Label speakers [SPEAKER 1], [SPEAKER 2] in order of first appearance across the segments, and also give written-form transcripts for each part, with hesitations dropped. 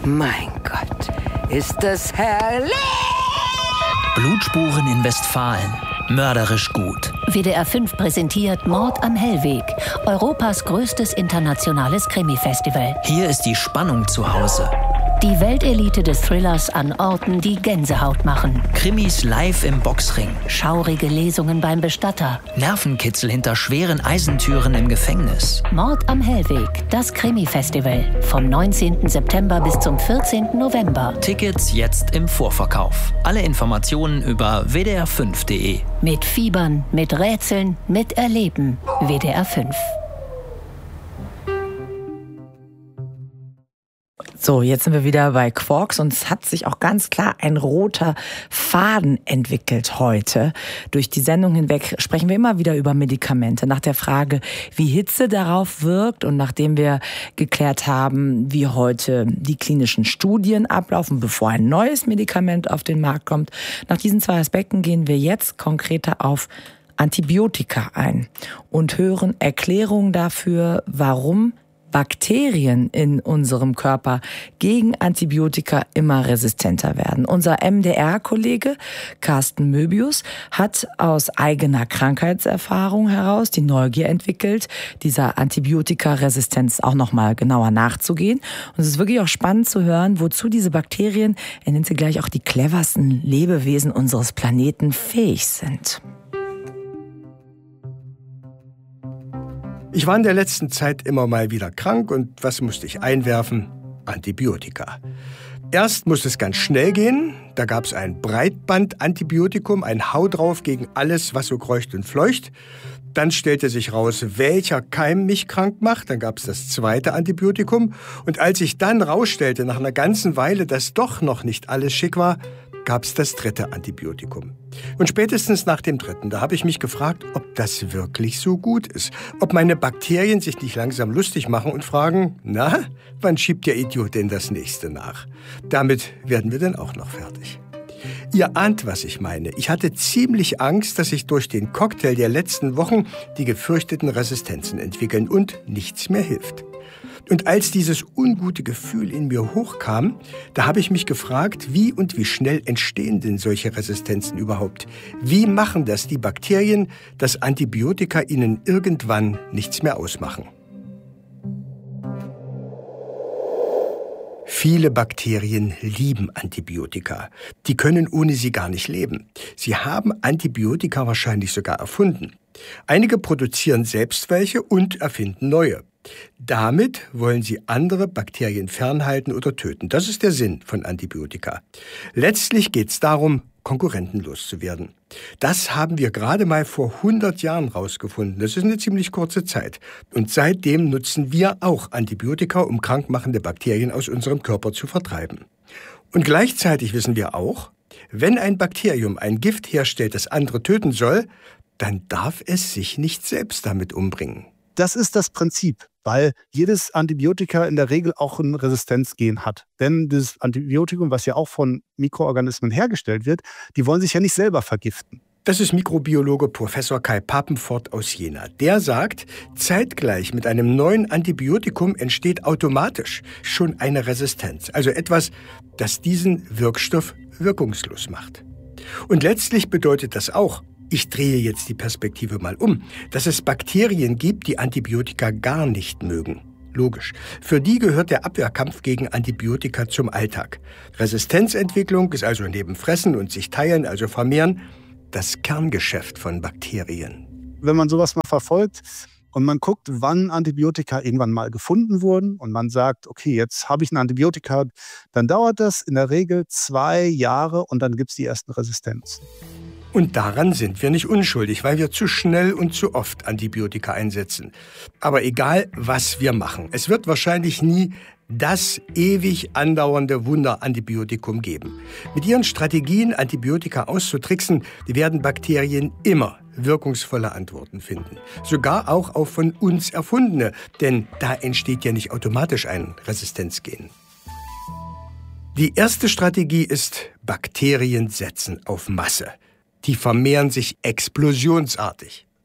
[SPEAKER 1] Mein Gott, ist das herrlich!
[SPEAKER 2] Blutspuren in Westfalen. Mörderisch gut.
[SPEAKER 3] WDR 5 präsentiert Mord am Hellweg, Europas größtes internationales Krimi-Festival.
[SPEAKER 2] Hier ist die Spannung zu Hause.
[SPEAKER 3] Die Weltelite des Thrillers an Orten, die Gänsehaut machen.
[SPEAKER 2] Krimis live im Boxring.
[SPEAKER 3] Schaurige Lesungen beim Bestatter.
[SPEAKER 2] Nervenkitzel hinter schweren Eisentüren im Gefängnis.
[SPEAKER 3] Mord am Hellweg, das Krimi-Festival. Vom 19. September bis zum 14. November.
[SPEAKER 2] Tickets jetzt im Vorverkauf. Alle Informationen über wdr5.de.
[SPEAKER 3] Mit Fiebern, mit Rätseln, mit Erleben. WDR 5.
[SPEAKER 4] So, jetzt sind wir wieder bei Quarks und es hat sich auch ganz klar ein roter Faden entwickelt heute. Durch die Sendung hinweg sprechen wir immer wieder über Medikamente, nach der Frage, wie Hitze darauf wirkt, und nachdem wir geklärt haben, wie heute die klinischen Studien ablaufen, bevor ein neues Medikament auf den Markt kommt. Nach diesen zwei Aspekten gehen wir jetzt konkreter auf Antibiotika ein und hören Erklärungen dafür, warum Bakterien in unserem Körper gegen Antibiotika immer resistenter werden. Unser MDR-Kollege Carsten Möbius hat aus eigener Krankheitserfahrung heraus die Neugier entwickelt, dieser Antibiotikaresistenz auch nochmal genauer nachzugehen. Und es ist wirklich auch spannend zu hören, wozu diese Bakterien, er nennt sie gleich auch die cleversten Lebewesen unseres Planeten, fähig sind.
[SPEAKER 5] Ich war in der letzten Zeit immer mal wieder krank und was musste ich einwerfen? Antibiotika. Erst musste es ganz schnell gehen. Da gab es ein Breitband-Antibiotikum, ein Hau drauf gegen alles, was so kreucht und fleucht. Dann stellte sich raus, welcher Keim mich krank macht. Dann gab es das zweite Antibiotikum. Und als ich dann rausstellte, nach einer ganzen Weile, dass doch noch nicht alles schick war, gab es das dritte Antibiotikum. Und spätestens nach dem dritten, da habe ich mich gefragt, ob das wirklich so gut ist. Ob meine Bakterien sich nicht langsam lustig machen und fragen, na, wann schiebt der Idiot denn das nächste nach? Damit werden wir dann auch noch fertig. Ihr ahnt, was ich meine. Ich hatte ziemlich Angst, dass sich durch den Cocktail der letzten Wochen die gefürchteten Resistenzen entwickeln und nichts mehr hilft. Und als dieses ungute Gefühl in mir hochkam, da habe ich mich gefragt, wie und wie schnell entstehen denn solche Resistenzen überhaupt? Wie machen das die Bakterien, dass Antibiotika ihnen irgendwann nichts mehr ausmachen? Viele Bakterien lieben Antibiotika. Die können ohne sie gar nicht leben. Sie haben Antibiotika wahrscheinlich sogar erfunden. Einige produzieren selbst welche und erfinden neue. Damit wollen sie andere Bakterien fernhalten oder töten. Das ist der Sinn von Antibiotika. Letztlich geht es darum, Konkurrenten loszuwerden. Das haben wir gerade mal vor 100 Jahren rausgefunden. Das ist eine ziemlich kurze Zeit. Und seitdem nutzen wir auch Antibiotika, um krankmachende Bakterien aus unserem Körper zu vertreiben. Und gleichzeitig wissen wir auch, wenn ein Bakterium ein Gift herstellt, das andere töten soll, dann darf es sich nicht selbst damit umbringen.
[SPEAKER 6] Das ist das Prinzip, weil jedes Antibiotika in der Regel auch ein Resistenzgen hat. Denn das Antibiotikum, was ja auch von Mikroorganismen hergestellt wird, die wollen sich ja nicht selber vergiften.
[SPEAKER 5] Das ist Mikrobiologe Professor Kai Papenfort aus Jena. Der sagt, zeitgleich mit einem neuen Antibiotikum entsteht automatisch schon eine Resistenz. Also etwas, das diesen Wirkstoff wirkungslos macht. Und letztlich bedeutet das auch, ich drehe jetzt die Perspektive mal um, dass es Bakterien gibt, die Antibiotika gar nicht mögen. Logisch. Für die gehört der Abwehrkampf gegen Antibiotika zum Alltag. Resistenzentwicklung ist also neben Fressen und sich teilen, also vermehren, das Kerngeschäft von Bakterien.
[SPEAKER 6] Wenn man sowas mal verfolgt und man guckt, wann Antibiotika irgendwann mal gefunden wurden und man sagt, okay, jetzt habe ich ein Antibiotika, dann dauert das in der Regel 2 Jahre und dann gibt es die ersten Resistenzen.
[SPEAKER 5] Und daran sind wir nicht unschuldig, weil wir zu schnell und zu oft Antibiotika einsetzen. Aber egal, was wir machen, es wird wahrscheinlich nie das ewig andauernde Wunderantibiotikum geben. Mit ihren Strategien, Antibiotika auszutricksen, werden Bakterien immer wirkungsvolle Antworten finden. Sogar auch auf von uns erfundene, denn da entsteht ja nicht automatisch ein Resistenzgen. Die erste Strategie ist Bakterien setzen auf Masse. Die vermehren sich explosionsartig.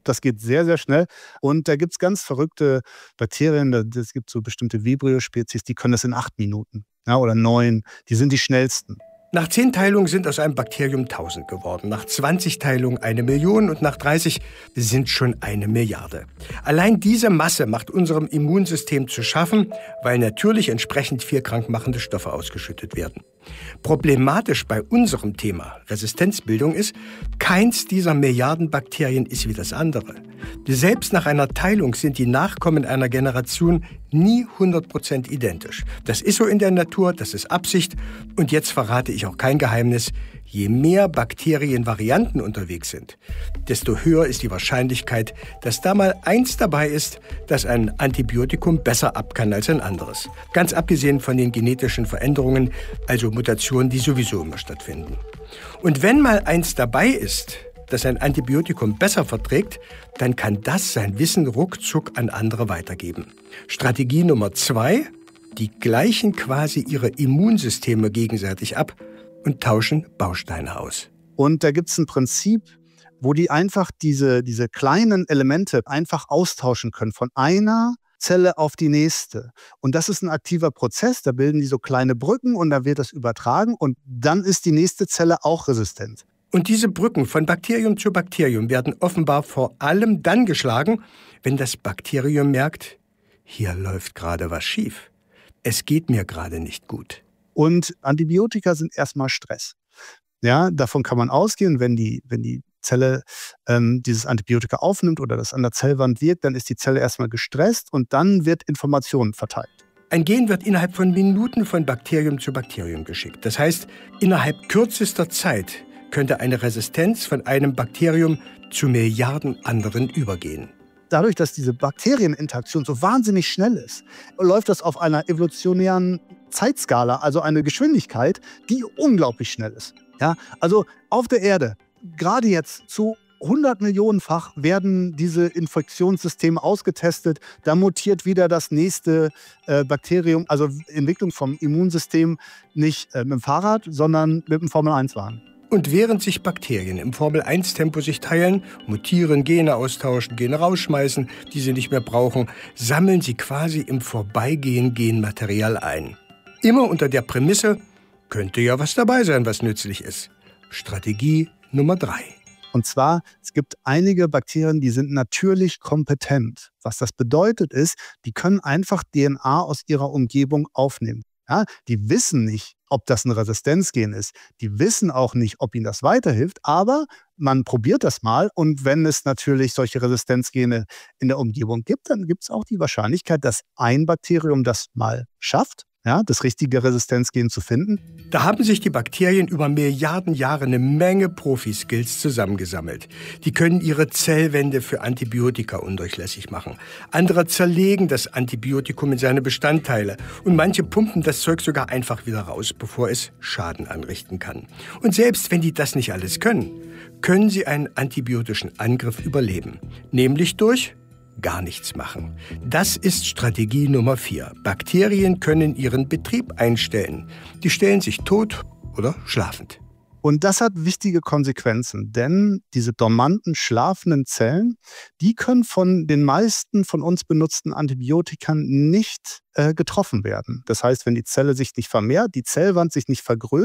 [SPEAKER 6] Das geht sehr, sehr schnell. Und da gibt es ganz verrückte Bakterien. Es gibt so bestimmte Vibrio-Spezies, die können das in 8 Minuten, ja, oder 9. Die sind die schnellsten.
[SPEAKER 5] Nach 10 Teilungen sind aus einem Bakterium 1000 geworden, nach 20 Teilungen 1 Million und nach 30 sind schon 1 Milliarde. Allein diese Masse macht unserem Immunsystem zu schaffen, weil natürlich entsprechend viel krankmachende Stoffe ausgeschüttet werden. Problematisch bei unserem Thema Resistenzbildung ist, keins dieser Milliarden Bakterien ist wie das andere. Selbst nach einer Teilung sind die Nachkommen einer Generation nie 100% identisch. Das ist so in der Natur, das ist Absicht. Und jetzt verrate ich auch kein Geheimnis. Je mehr Bakterienvarianten unterwegs sind, desto höher ist die Wahrscheinlichkeit, dass da mal eins dabei ist, das ein Antibiotikum besser ab kann als ein anderes. Ganz abgesehen von den genetischen Veränderungen, also Mutationen, die sowieso immer stattfinden. Und wenn mal eins dabei ist, das ein Antibiotikum besser verträgt, dann kann das sein Wissen ruckzuck an andere weitergeben. Strategie Nummer 2, die gleichen quasi ihre Immunsysteme gegenseitig ab und tauschen Bausteine aus.
[SPEAKER 6] Und da gibt es ein Prinzip, wo die einfach diese kleinen Elemente einfach austauschen können von einer Zelle auf die nächste. Und das ist ein aktiver Prozess, da bilden die so kleine Brücken und da wird das übertragen und dann ist die nächste Zelle auch resistent.
[SPEAKER 5] Und diese Brücken von Bakterium zu Bakterium werden offenbar vor allem dann geschlagen, wenn das Bakterium merkt, hier läuft gerade was schief. Es geht mir gerade nicht gut.
[SPEAKER 6] Und Antibiotika sind erstmal Stress. Ja, davon kann man ausgehen, wenn die Zelle dieses Antibiotika aufnimmt oder das an der Zellwand wirkt, dann ist die Zelle erstmal gestresst und dann wird Information verteilt.
[SPEAKER 5] Ein Gen wird innerhalb von Minuten von Bakterium zu Bakterium geschickt. Das heißt, innerhalb kürzester Zeit könnte eine Resistenz von einem Bakterium zu Milliarden anderen übergehen.
[SPEAKER 6] Dadurch, dass diese Bakterieninteraktion so wahnsinnig schnell ist, läuft das auf einer evolutionären Zeitskala, also eine Geschwindigkeit, die unglaublich schnell ist. Ja, also auf der Erde, gerade jetzt zu 100 Millionenfach werden diese Infektionssysteme ausgetestet. Da mutiert wieder das nächste Bakterium, also Entwicklung vom Immunsystem nicht mit dem Fahrrad, sondern mit dem Formel-1-Wagen.
[SPEAKER 5] Und während sich Bakterien im Formel-1-Tempo sich teilen, mutieren, Gene austauschen, Gene rausschmeißen, die sie nicht mehr brauchen, sammeln sie quasi im Vorbeigehen Genmaterial ein. Immer unter der Prämisse, könnte ja was dabei sein, was nützlich ist. Strategie Nummer 3.
[SPEAKER 6] Und zwar, es gibt einige Bakterien, die sind natürlich kompetent. Was das bedeutet ist, die können einfach DNA aus ihrer Umgebung aufnehmen. Ja, die wissen nicht, ob das ein Resistenzgen ist. Die wissen auch nicht, ob ihnen das weiterhilft. Aber man probiert das mal. Und wenn es natürlich solche Resistenzgene in der Umgebung gibt, dann gibt es auch die Wahrscheinlichkeit, dass ein Bakterium das mal schafft, ja, das richtige Resistenzgen zu finden.
[SPEAKER 5] Da haben sich die Bakterien über Milliarden Jahre eine Menge Profi-Skills zusammengesammelt. Die können ihre Zellwände für Antibiotika undurchlässig machen. Andere zerlegen das Antibiotikum in seine Bestandteile. Und manche pumpen das Zeug sogar einfach wieder raus, bevor es Schaden anrichten kann. Und selbst wenn die das nicht alles können, können sie einen antibiotischen Angriff überleben. Nämlich durch gar nichts machen. Das ist Strategie Nummer 4. Bakterien können ihren Betrieb einstellen. Die stellen sich tot oder schlafend.
[SPEAKER 6] Und das hat wichtige Konsequenzen, denn diese dormanten, schlafenden Zellen, die können von den meisten von uns benutzten Antibiotika nicht getroffen werden. Das heißt, wenn die Zelle sich nicht vermehrt, die Zellwand sich nicht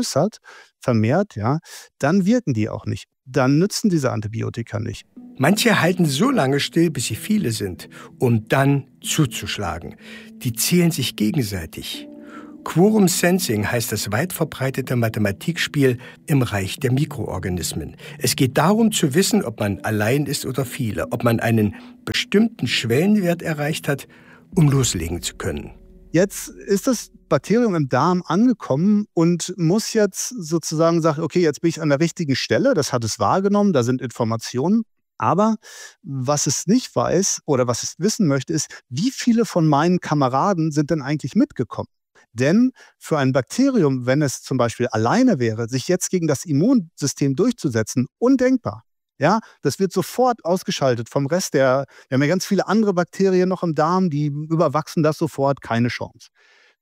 [SPEAKER 6] vermehrt, ja, dann wirken die auch nicht. Dann nützen diese Antibiotika nicht.
[SPEAKER 5] Manche halten so lange still, bis sie viele sind, um dann zuzuschlagen. Die zählen sich gegenseitig. Quorum Sensing heißt das weit verbreitete Mathematikspiel im Reich der Mikroorganismen. Es geht darum zu wissen, ob man allein ist oder viele, ob man einen bestimmten Schwellenwert erreicht hat, um loslegen zu können.
[SPEAKER 6] Jetzt ist das Bakterium im Darm angekommen und muss jetzt sozusagen sagen, okay, jetzt bin ich an der richtigen Stelle, das hat es wahrgenommen, da sind Informationen. Aber was es nicht weiß oder was es wissen möchte, ist, wie viele von meinen Kameraden sind denn eigentlich mitgekommen? Denn für ein Bakterium, wenn es zum Beispiel alleine wäre, sich jetzt gegen das Immunsystem durchzusetzen, undenkbar. Ja, das wird sofort ausgeschaltet vom Rest wir haben ja ganz viele andere Bakterien noch im Darm, die überwachsen das sofort, keine Chance.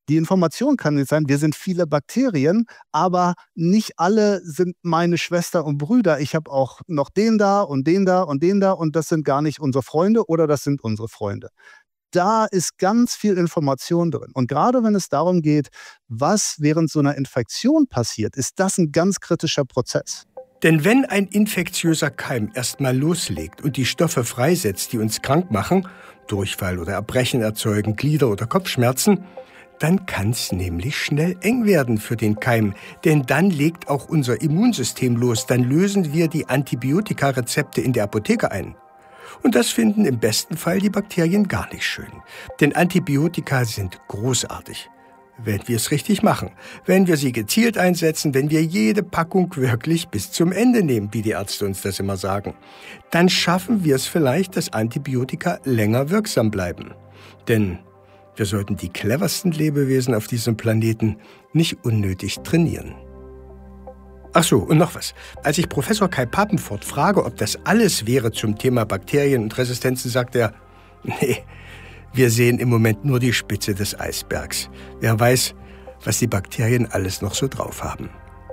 [SPEAKER 6] Die Information kann jetzt sein, wir sind viele Bakterien, aber nicht alle sind meine Schwester und Brüder. Ich habe auch noch den da und den da und den da und das sind gar nicht unsere Freunde oder das sind unsere Freunde. Da ist ganz viel Information drin. Und gerade wenn es darum geht, was während so einer Infektion passiert, ist das ein ganz kritischer Prozess.
[SPEAKER 5] Denn wenn ein infektiöser Keim erstmal loslegt und die Stoffe freisetzt, die uns krank machen, Durchfall oder Erbrechen erzeugen, Glieder- oder Kopfschmerzen, dann kann es nämlich schnell eng werden für den Keim. Denn dann legt auch unser Immunsystem los. Dann lösen wir die Antibiotika-Rezepte in der Apotheke ein. Und das finden im besten Fall die Bakterien gar nicht schön. Denn Antibiotika sind großartig, wenn wir es richtig machen. Wenn wir sie gezielt einsetzen, wenn wir jede Packung wirklich bis zum Ende nehmen, wie die Ärzte uns das immer sagen, dann schaffen wir es vielleicht, dass Antibiotika länger wirksam bleiben. Denn wir sollten die cleversten Lebewesen auf diesem Planeten nicht unnötig trainieren. Ach so, und noch was. Als ich Professor Kai Papenfort frage, ob das alles wäre zum Thema Bakterien und Resistenzen, sagt er, nee, wir sehen im Moment nur die Spitze des Eisbergs. Wer weiß, was die Bakterien alles noch so drauf haben.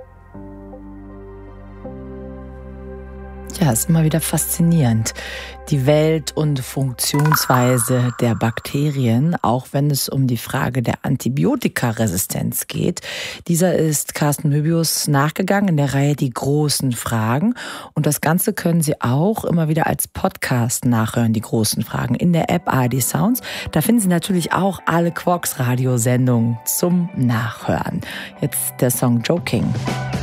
[SPEAKER 4] Ja, ist immer wieder faszinierend. Die Welt und Funktionsweise der Bakterien, auch wenn es um die Frage der Antibiotikaresistenz geht. Dieser ist Carsten Möbius nachgegangen in der Reihe Die großen Fragen. Und das Ganze können Sie auch immer wieder als Podcast nachhören, die großen Fragen, in der App ARD Sounds. Da finden Sie natürlich auch alle Quarks-Radiosendungen zum Nachhören. Jetzt der Song Joking.